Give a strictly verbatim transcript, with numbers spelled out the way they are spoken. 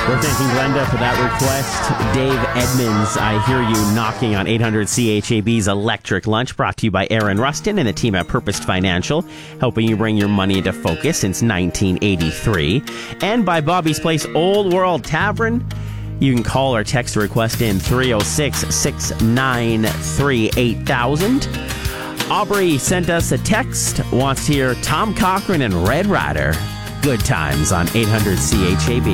We're thanking Glenda for that request. Dave Edmonds, I hear you knocking on eight hundred C H A B's Electric Lunch, brought to you by Aaron Rustin and the team at Purposed Financial, helping you bring your money into focus since nineteen eighty-three. And by Bobby's Place Old World Tavern. You can call or text a request in three oh six, six nine three, eight thousand. Aubrey sent us a text, wants to hear Tom Cochrane and Red Rider. Good times on eight hundred C H A B.